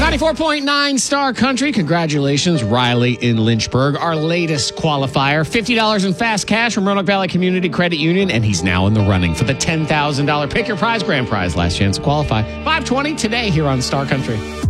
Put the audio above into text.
94.9 Star Country. Congratulations, Riley in Lynchburg, our latest qualifier. $50 in fast cash from Roanoke Valley Community Credit Union, and he's now in the running for the $10,000 Pick Your Prize grand prize. Last chance to qualify. 5:20 today here on Star Country.